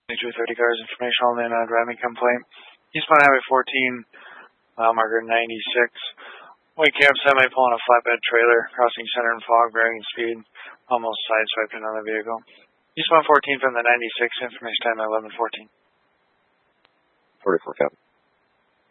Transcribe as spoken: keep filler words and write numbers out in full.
two thirty cars, information only on driving complaint. Eastbound Highway fourteen, mile marker ninety-six. White cab semi pulling a flatbed trailer, crossing center and fog, varying speed, almost sideswiped another vehicle. Eastbound fourteen from the ninety-six, information time eleven fourteen. forty-four cab.